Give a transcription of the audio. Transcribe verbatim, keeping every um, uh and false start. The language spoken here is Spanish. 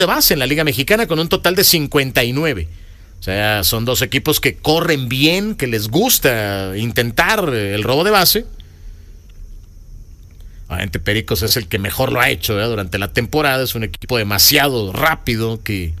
de base en la Liga Mexicana con un total de cincuenta y nueve. O sea, son dos equipos que corren bien, que les gusta intentar el robo de base. Obviamente Pericos es el que mejor lo ha hecho, ¿eh? Durante la temporada. Es un equipo demasiado rápido que